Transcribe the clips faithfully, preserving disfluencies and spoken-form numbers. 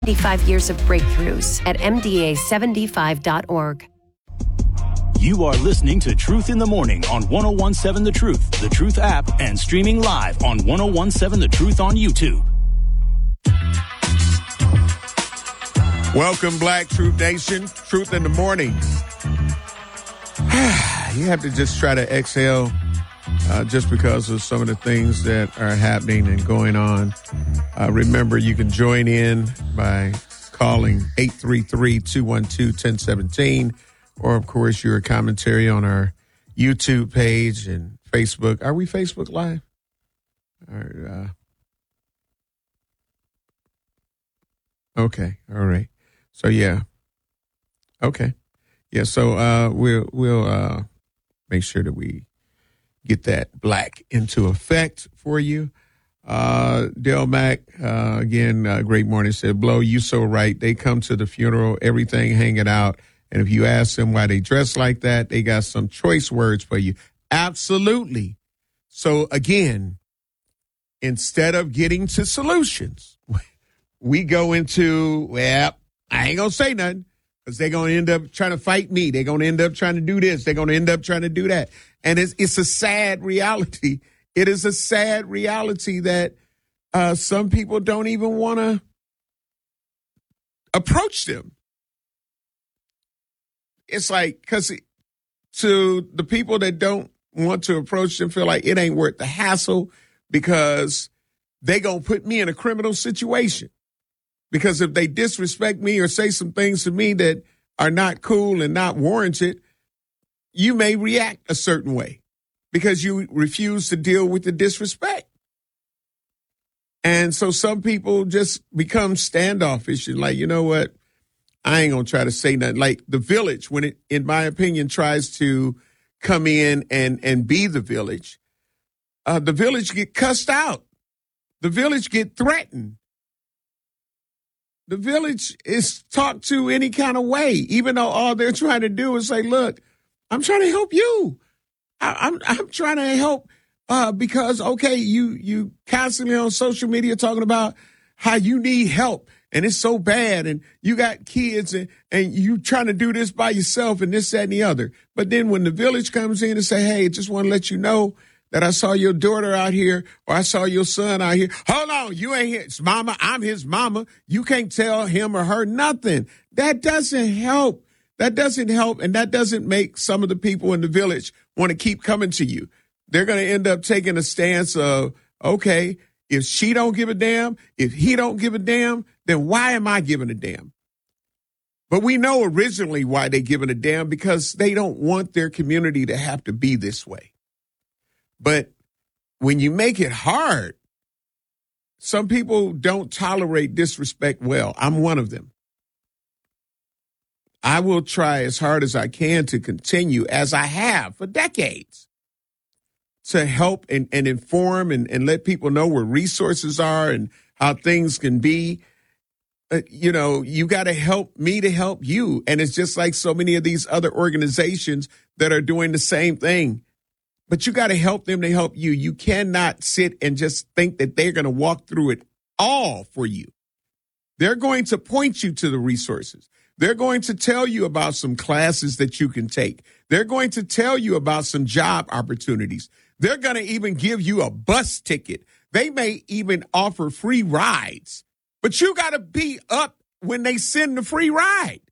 seventy-five years of breakthroughs at M D A seventy-five dot org. You are listening to Truth in the Morning on one oh one seven The Truth, The Truth app, and streaming live on one oh one seven The Truth on YouTube. Welcome, Black Truth Nation. Truth in the Morning. You have to just try to exhale uh, just because of some of the things that are happening and going on. Uh, remember, you can join in by calling eight three three, two one two, one oh one seven, or, of course, your commentary on our YouTube page and Facebook. Are we Facebook Live? Or, uh, okay, all right. So, yeah. Okay. Yeah, so uh, we'll, we'll uh, make sure that we get that black into effect for you. Uh, Del Mack, uh, again, uh, great morning, said, Blow, you so right. They come to the funeral, everything hanging out. And if you ask them why they dress like that, they got some choice words for you. Absolutely. So, again, instead of getting to solutions, we go into, well, I ain't going to say nothing because they're going to end up trying to fight me. They're going to end up trying to do this. They're going to end up trying to do that. And it's, it's a sad reality. It is a sad reality that uh, some people don't even want to approach them. It's like, because to the people that don't want to approach them, feel like it ain't worth the hassle because they going to put me in a criminal situation. Because if they disrespect me or say some things to me that are not cool and not warranted, you may react a certain way because you refuse to deal with the disrespect. And so some people just become standoffish and like, you know what? I ain't going to try to say nothing. Like the Village, when it, in my opinion, tries to come in and, and be the Village, uh, the Village get cussed out. The Village get threatened. The Village is talked to any kind of way, even though all they're trying to do is say, look, I'm trying to help you. I, I'm I'm trying to help uh, because, okay, you you constantly on social media talking about how you need help and it's so bad and you got kids and, and you trying to do this by yourself and this, that, and the other. But then when the Village comes in and say, hey, just want to let you know that I saw your daughter out here or I saw your son out here. Hold on, you ain't his mama. I'm his mama. You can't tell him or her nothing. That doesn't help. That doesn't help. And that doesn't make some of the people in the Village want to keep coming to you. They're going to end up taking a stance of, okay, if she don't give a damn, if he don't give a damn, then why am I giving a damn? But we know originally why they giving a damn, because they don't want their community to have to be this way. But when you make it hard, some people don't tolerate disrespect well. I'm one of them. I will try as hard as I can to continue, as I have for decades, to help and, and inform and, and let people know where resources are and how things can be. Uh, you know, you got to help me to help you. And it's just like so many of these other organizations that are doing the same thing. But you got to help them to help you. You cannot sit and just think that they're going to walk through it all for you. They're going to point you to the resources. They're going to tell you about some classes that you can take. They're going to tell you about some job opportunities. They're going to even give you a bus ticket. They may even offer free rides. But you got to be up when they send the free ride.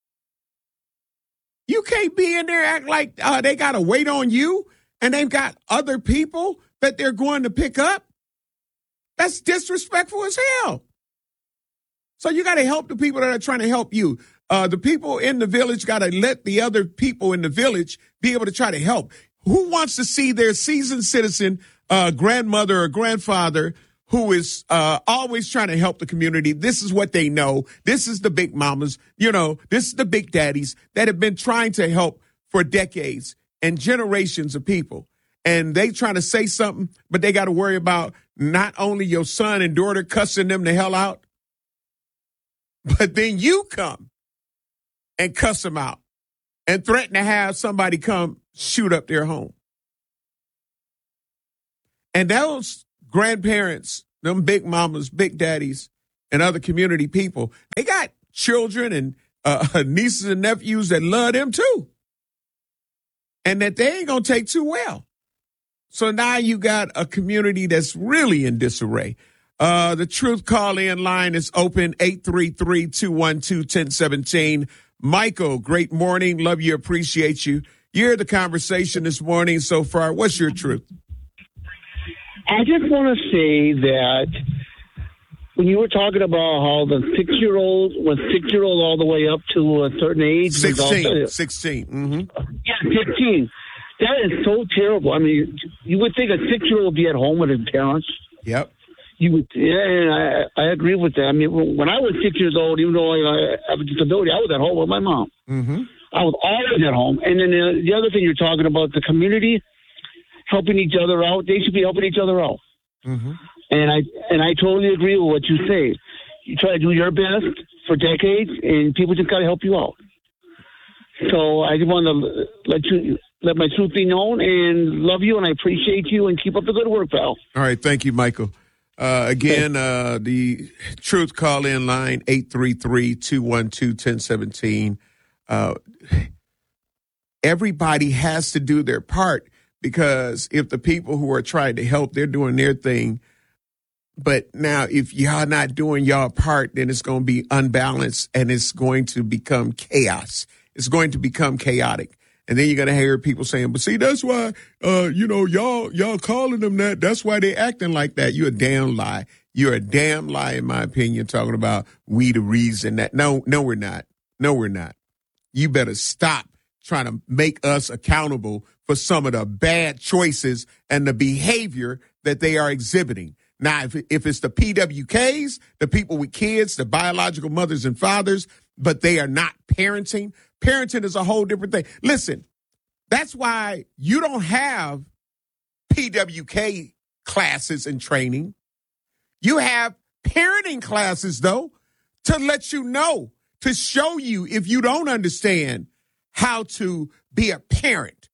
You can't be in there act like uh, they got to wait on you. And they've got other people that they're going to pick up. That's disrespectful as hell. So you got to help the people that are trying to help you. Uh, the people in the Village got to let the other people in the Village be able to try to help. Who wants to see their seasoned citizen uh, grandmother or grandfather who is uh, always trying to help the community? This is what they know. This is the big mamas, you know, this is the big daddies that have been trying to help for decades and generations of people. And they trying to say something, but they got to worry about not only your son and daughter cussing them the hell out, but then you come and cuss them out and threaten to have somebody come shoot up their home. And those grandparents, them big mamas, big daddies, and other community people, they got children and uh, nieces and nephews that love them too. And that they ain't going to take too well. So now you got a community that's really in disarray. Uh, the Truth call-in line is open, eight three three, two one two, one zero one seven. Michael, great morning. Love you, appreciate you. You heard the conversation this morning so far. What's your truth? I just want to say that when you were talking about how the six-year-old was six-year-old all the way up to a certain age. sixteen. sixteen. Mm-hmm. Yeah, fifteen. That is so terrible. I mean, you would think a six-year-old would be at home with his parents. Yep. You would, yeah, and I, I agree with that. I mean, when I was six years old, even though I, I have a disability, I was at home with my mom. Mm-hmm. I was always at home. And then the, the other thing you're talking about, the community helping each other out, they should be helping each other out. Mm-hmm. And I and I totally agree with what you say. You try to do your best for decades, and people just got to help you out. So I just want to let you let my truth be known, and love you, and I appreciate you, and keep up the good work, pal. All right, thank you, Michael. Uh, again, uh, the Truth call-in line, eight three three, two one two, one zero one seven. Uh, everybody has to do their part, because if the people who are trying to help, they're doing their thing. But now if y'all not doing y'all part, then it's going to be unbalanced, and it's going to become chaos. It's going to become chaotic. And then you're going to hear people saying, but see, that's why, uh, you know, y'all, y'all calling them that. That's why they acting like that. You're a damn lie. You're a damn lie, in my opinion, talking about we the reason that. No, no, we're not. No, we're not. You better stop trying to make us accountable for some of the bad choices and the behavior that they are exhibiting. Now, if, if it's the P W Ks, the people with kids, the biological mothers and fathers, but they are not parenting, parenting is a whole different thing. Listen, that's why you don't have P W K classes and training. You have parenting classes, though, to let you know, to show you if you don't understand how to be a parent.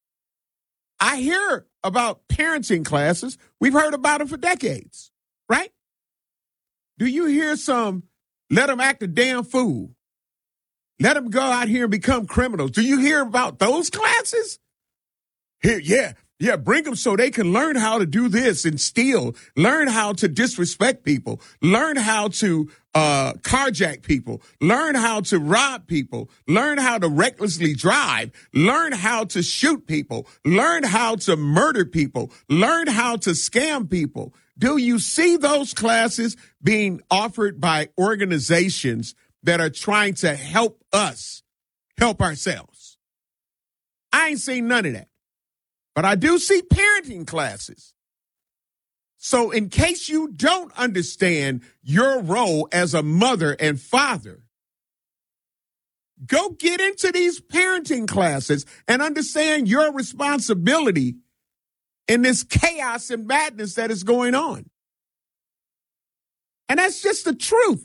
I hear about parenting classes. We've heard about them for decades, right? Do you hear some, let them act a damn fool? Let them go out here and become criminals. Do you hear about those classes? Here, yeah, yeah, bring them so they can learn how to do this and steal, learn how to disrespect people, learn how to uh, carjack people, learn how to rob people, learn how to recklessly drive, learn how to shoot people, learn how to murder people, learn how to scam people. Do you see those classes being offered by organizations that are trying to help us help ourselves? I ain't seen none of that. But I do see parenting classes. So in case you don't understand your role as a mother and father, go get into these parenting classes and understand your responsibility in this chaos and madness that is going on. And that's just the truth.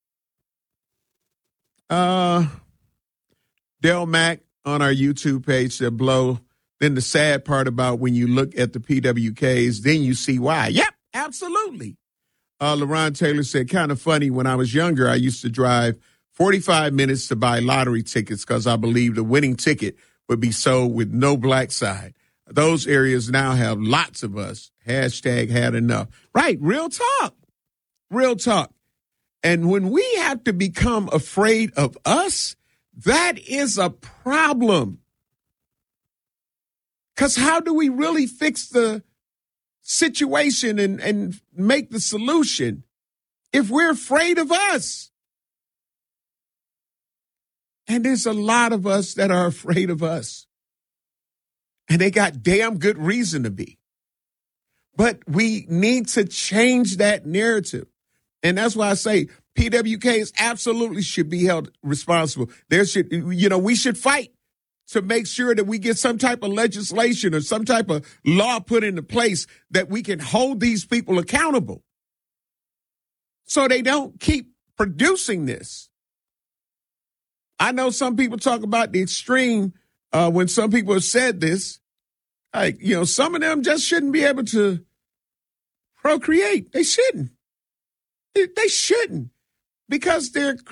Uh, Del Mack on our YouTube page said, blow. Then the sad part about when you look at the P W Ks, then you see why. Yep, absolutely. Uh, LaRon Taylor said, kind of funny, when I was younger, I used to drive forty-five minutes to buy lottery tickets because I believed the winning ticket would be sold with no black side. Those areas now have lots of us. Hashtag had enough. Right, real talk. Real talk. And when we have to become afraid of us, that is a problem. Because how do we really fix the situation and, and make the solution if we're afraid of us? And there's a lot of us that are afraid of us. And they got damn good reason to be. But we need to change that narrative. And that's why I say P W Ks absolutely should be held responsible. There should, you know, we should fight to make sure that we get some type of legislation or some type of law put into place that we can hold these people accountable so they don't keep producing this. I know some people talk about the extreme uh, when some people have said this. Like, you know, some of them just shouldn't be able to procreate. They shouldn't. They, they shouldn't, because they're